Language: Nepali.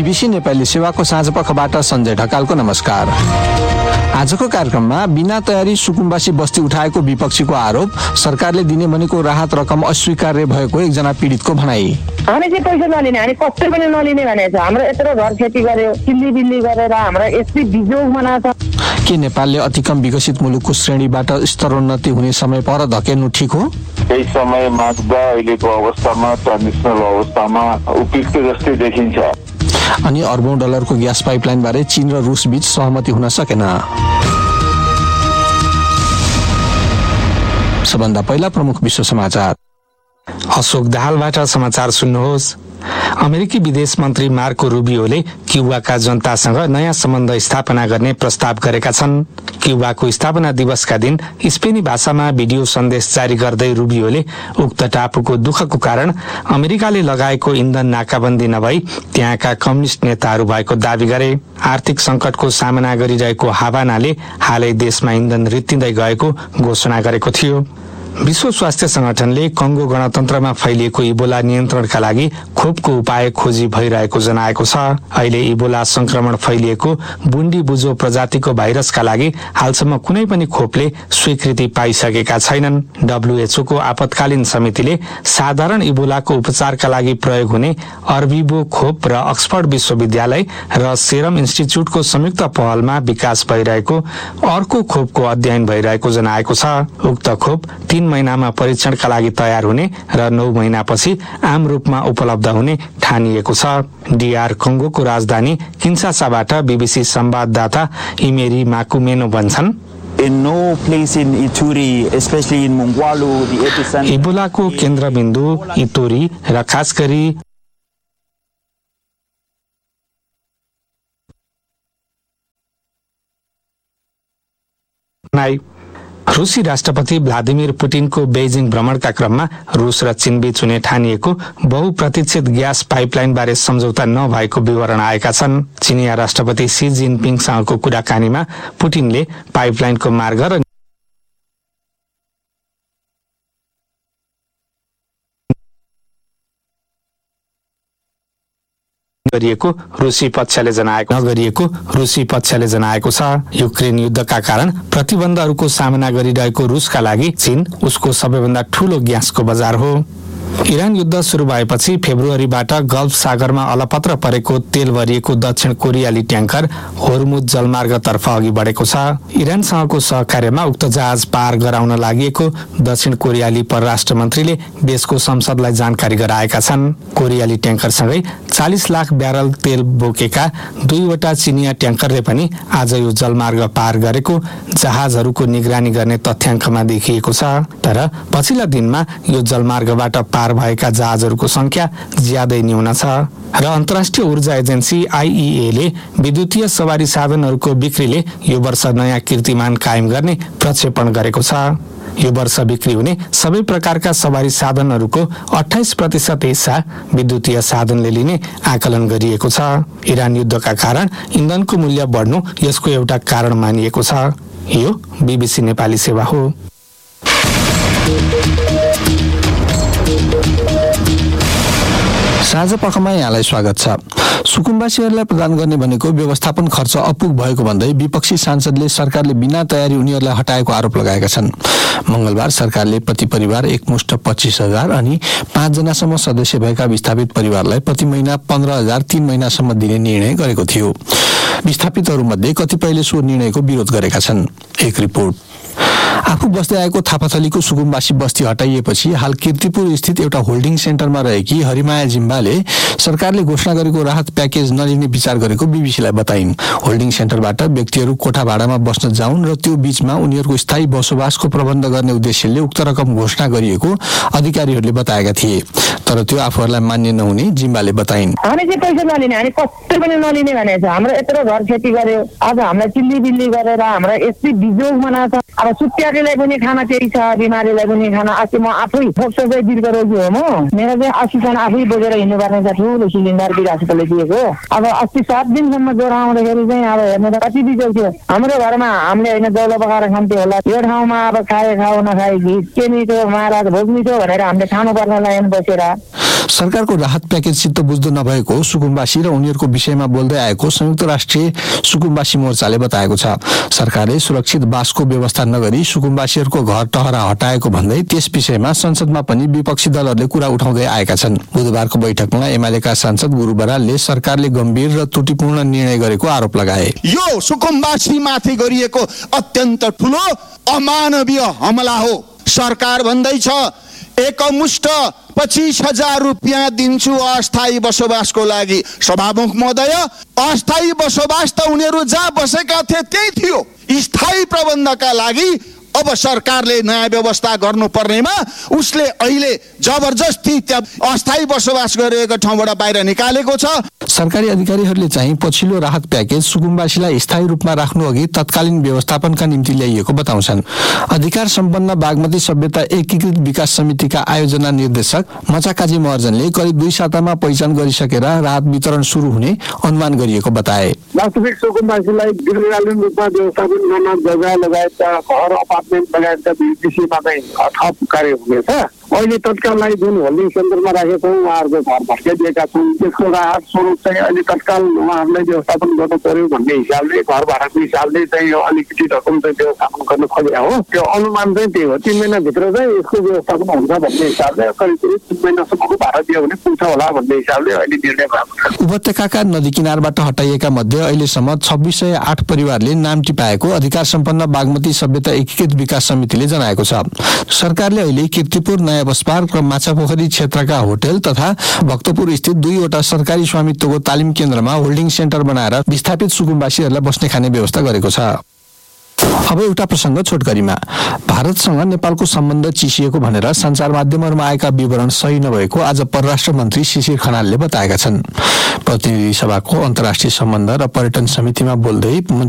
बीबीसी नेपाली सेवाको साँझपखबाट सञ्जय ढकालको नमस्कार। आजको कार्यक्रममा बिना तयारी सुकुम्बासी बस्ती उठाएको विपक्षीको आरोप, सरकारले दिने भनेको राहत रकम अस्वीकार्य भएको एकजना पीडितको भनाई। हामी चाहिँ पैसा नलिने, हामी कस्तै पनि नलिने भनेको छ। हाम्रो यत्रो घर खेती गर्यो, किल्ली बिल्ली गरेर हाम्रो यस्तै बिजोग बनाएको छ। के नेपालले अति कम विकसित मुलुकको श्रेणीबाट स्तरोन्नति हुने समय पर धकेल्नु ठिक हो? केही समय माग्दा अहिलेको अवस्थामा ट्रान्जिसनल अवस्थामा उपयुक्त जस्तै देखिन्छ। अनि अर्बौं डलरको ग्यास पाइपलाइन बारे चीन र रुस बीच सहमति हुन सकेन। सबभन्दा पहिला प्रमुख विश्व समाचार। अशोक दाहालबाट समाचार सुन्नुहोस्। अमेरिकी विदेश मन्त्री मार्को रुबियोले क्युबाका जनतासँग नयाँ सम्बन्ध स्थापना गर्ने प्रस्ताव गरेका छन्। क्युबाको स्थापना दिवसका दिन स्पेनी भाषामा भिडियो सन्देश जारी गर्दै रुबियोले उक्त टापुको दुःखको कारण अमेरिकाले लगाएको इन्धन नाकाबन्दी नभई त्यहाँका कम्युनिस्ट नेताहरू भएको दावी गरे। आर्थिक संकटको सामना गरिरहेको हाभानाले हालै देशमा इन्धन रित्तिँदै गएको घोषणा गरेको थियो। विश्व स्वास्थ्य संगठनले कंगो गणतन्त्रमा फैलिएको इबोला नियन्त्रणका लागि खोपको उपाय खोजी भइरहेको जनाएको छ। अहिले इबोला संक्रमण फैलिएको बुन्डी बुजो प्रजातिको भाइरसका लागि हालसम्म कुनै पनि खोपले स्वीकृति पाइसकेका छैनन्। WHO को आपतकालीन समितिले साधारण इबोलाको उपचारका लागि प्रयोग हुने अर्बिबो खोप र अक्सफोर्ड विश्वविद्यालय र सेरम इन्स्टिच्युटको संयुक्त पहलमा विकास भइरहेको अर्को खोपको अध्ययन भइरहेको जनाएको छ। उक्त खोप 3 महिनामा परीक्षणका लागि तयार हुने र 9 महिनापछि आम रूपमा उपलब्ध हुने ठानिएको छ। DR कंगोको राजधानी किन्सासाबाट बीबीसी संवाददाता इमेरी माकुमेनो भन्छन्, इबोलाको केन्द्रबिन्दु इतोरी र खास गरी रुसी राष्ट्रपति भ्लादिमिर पुटिनको बेजिङ भ्रमणका क्रममा रुस र चीनबीच हुने ठानिएको बहुप्रतीक्षित ग्यास पाइपलाइन बारे सम्झौता नभएको विवरण आएका छन्। चीनिया राष्ट्रपति सी जिनपिङसँगको कुराकानीमा पुटिनले पाइपलाइनको मार्ग र नगरिएको रुसी पक्षले जनाएको छ। युक्रेन युद्धका कारण प्रतिबन्धहरूको सामना गरिरहेको रुसका लागि चीन उसको सबैभन्दा ठूलो ग्यासको बजार हो। इरान युद्ध सुरु भएपछि फेब्रुअरीबाट गल्फ सागरमा अलपत्र परेको तेल भरिएको दक्षिण कोरियाली ट्याङ्कर होर्मुज जलमार्गतर्फ अघि बढेको छ। इरानसँगको सहकार्यमा उक्त जहाज पार गराउन लागि दक्षिण कोरियाली परराष्ट्र मन्त्रीले देशको संसदलाई जानकारी गराएका छन्। कोरियाली ट्याङ्करसँगै 40 लाख ब्यारल तेल बोकेका 2वटा चिनिया ट्याङ्करले पनि आज यो जलमार्ग पार गरेको जहाजहरूको निगरानी गर्ने तथ्याङ्कमा देखिएको छ। तर पछिल्ला दिनमा यो जलमार्गबाट पार भएका जहाजहरूको संख्या ज्यादै न्यून छ र अन्तर्राष्ट्रिय ऊर्जा एजेन्सी IEA ले विद्युतीय सवारी साधनहरूको बिक्रीले यो वर्ष नयाँ कीर्तिमान कायम गर्ने प्रक्षेपण गरेको छ। यो वर्ष बिक्री हुने सबै प्रकारका सवारी साधनहरूको 28% हिस्सा विद्युतीय साधनले लिने आकलन गरिएको छ। इरान युद्धका कारण इन्धनको मूल्य बढ्नु यसको एउटा कारण मानिएको छ। यो बीबीसी नेपाली सेवा हो। साँझ पखमा यहाँलाई स्वागत छ। सुकुम्बासीहरूलाई प्रदान गर्ने भनेको व्यवस्थापन खर्च अपुग भएको भन्दै विपक्षी सांसदले सरकारले बिना तयारी उनीहरूलाई हटाएको आरोप लगाएका छन्। मंगलबार सरकारले प्रति परिवार एकमुष्ट 25,000 अनि 5 जनासम्म सदस्य भएका विस्थापित परिवारलाई प्रति महिना 15,000 3 महिनासम्म दिने निर्णय गरेको थियो। विस्थापितहरूमध्ये कतिपयले सो निर्णयको विरोध गरेका छन्। एक रिपोर्ट। आफू बस्दै आएको थापाथलीको सुकुम्बासी बस्ती हटाइएपछि हाल कीर्तिपुर स्थित एउटा होल्डिङ सेन्टरमा रहेकी हरिमाया जिम्बाले सरकारले घोषणा गरेको राहत प्याकेज नलिने विचार गरेको बीबीसीलाई बताइन्। होल्डिङ सेन्टरबाट व्यक्तिहरू कोठा भाडामा बस्न जाउन् र त्यो बीचमा उनीहरूको स्थायी बसोबासको प्रबन्ध गर्ने उद्देश्यले उक्त रकम घोषणा गरिएको अधिकारीहरूले बताएका थिए। तर त्यो आफूहरूलाई मान्य नहुने जिम्बाले बताइन्। हामी चाहिँ पैसा नलिने, हामी कस्तै पनि नलिने भनेको छ। हाम्रो यत्रो घर खेती गर्यो, आज हामीलाई चिल्ली बिल्ली गरेर हाम्रो यस्तै बिजोग बनाएको छ। अब सुत्छ त्यागीलाई पनि खाना त्यही छ, बिमारीलाई पनि खाना। अस्ति म आफै फोक्सोकै दीर्घ रोगी हो म, मेरो चाहिँ अक्सिजन आफै बोकेर हिँड्नुपर्ने छ, ठुलो सिलिन्डर बिरासीले दिएको। अब अस्ति 7 दिनसम्म ज्वरो आउँदाखेरि चाहिँ अब हेर्नु त कति बिजोग थियो। हाम्रो घरमा हामीले होइन दौलो पकाएर खान्थ्यो होला, यो ठाउँमा अब खाए खाऊ नखाए घिस के मिठो महाराज भोग मिठो भनेर हामीले खानु पर्ने लाइन बसेर। सरकारको राहत प्याकेज चित्त बुझ्दो नभएको सुकुम्बासी र उनीहरूको विषयमा बोल्दै आएको संयुक्त राष्ट्रिय सुकुम्बासी मोर्चाले बताएको छ। सरकारले सुरक्षित बासको व्यवस्था नगरी सुकुम्बासीहरूको घर टहरा हटाएको भन्दै त्यस विषयमा संसदमा पनि विपक्षी दलहरूले कुरा उठाउँदै आएका छन्। बुधबारको बैठकमा एमालेका सांसद गुरु बरालले सरकारले गम्भीर र त्रुटिपूर्ण निर्णय गरेको आरोप लगाए। यो सुकुम्बासीमाथि गरिएको अत्यन्त ठुलो अमानवीय हमला हो। सरकार भन्दैछ एकमुष्ट 25,000 रुपियाँ दिन्छु अस्थायी बसोबासको लागि। सभामुख महोदय, अस्थायी बसोबास त उनीहरू जहाँ बसेका थिए त्यही थियो। स्थायी प्रबन्धका लागि अब सरकारले नयाँ व्यवस्था गर्नुपर्नेमा उसले अहिले जबरजस्ती त्यहाँ अस्थायी बसोबास गरिएको ठाउँबाट बाहिर निकालेको छ। सरकारी अधिकारीहरूले चाहिँ पछिल्लो राहत प्याकेज सुकुम्बासीलाई स्थायी रूपमा राख्नु अघि तत्कालीन व्यवस्थापनका निम्ति ल्याइएको बताउँछन्। अधिकार सम्पन्न बागमती सभ्यता एकीकृत विकास समितिका आयोजना निर्देशक मचाकाजी महर्जनले करिब 2 सातामा पहिचान गरिसकेर राहत वितरण सुरु हुने अनुमान गरिएको बताए। वास्तविक सुकुम्बासीलाई दीर्घकालीन रूपमा व्यवस्थापन गर्न जग्गा लगायतका घर अपार्टमेन्ट लगायतका विषयमा चाहिँ थप कार्य हुनेछ। अहिले तत्काललाई जुन होल्डिङ सेन्टरमा राखेका छौँ उहाँहरूको घर भत्काइदिएका छौँ, त्यसको राहत स्वरूप चाहिँ अहिले तत्काल उहाँहरूलाई व्यवस्थापन गर्नु पर्यो भन्ने हिसाबले घर भाडाको हिसाबले चाहिँ यो अलिकति रकम चाहिँ व्यवस्थापन गर्न खोजेको हो। त्यो अनुमान चाहिँ त्यही हो, 3 महिनाभित्र चाहिँ यसको व्यवस्थापन हुन्छ भन्ने हिसाबले करिब 3 महिनासम्मको भाडा दियो भने पुग्छ होला भन्ने हिसाबले अहिले निर्णय भएको छ। उपत्यकाका नदी किनारबाट हटाइएका मध्ये अहिलेसम्म 2608 परिवारले नाम टिपाएको अधिकार सम्पन्न बागमती सभ्यता एकीकृत विकास समितिले जनाएको छ। सरकारले अहिले कीर्तिपुर, नयाँ बस पार्क र माछापोखरी क्षेत्रका होटल तथा भक्तपुर स्थित 2वटा सरकारी स्वामित्वको तालिम केन्द्रमा होल्डिङ सेन्टर बनाएर विस्थापित सुकुम्बासीहरूलाई बस्ने खाने व्यवस्था गरेको छ। अब एउटा प्रसङ्ग छोटकरीमा। भारतसँग नेपालको सम्बन्ध चिसिएको भनेर सञ्चार माध्यमहरूमा आएका विवरण सही नभएको आज परराष्ट्र मन्त्री शिशिर खनालले बताएका छन्। प्रतिनिधि सभाको अन्तर्राष्ट्रिय सम्बन्ध र पर्यटन समितिमा बोल्दै